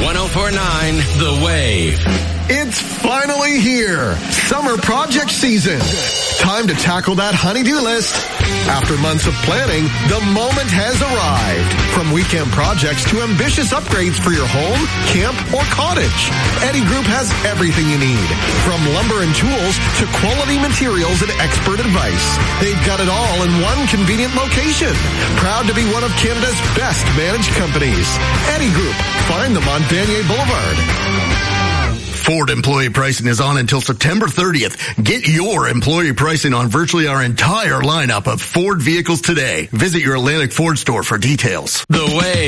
104.9 The Wave. It's finally here. Summer project season. Time to tackle that honey-do list. After months of planning, the moment has arrived. From weekend projects to ambitious upgrades for your home, camp, or cottage, Eddie Group has everything you need. From lumber and tools to quality materials and expert advice. They've got it all in one convenient location. Proud to be one of Canada's best managed companies. Eddie Group. Find them on Vanier Boulevard. Ford employee pricing is on until September 30th. Get your employee pricing on virtually our entire lineup of Ford vehicles today. Visit your Atlantic Ford store for details. The Wave.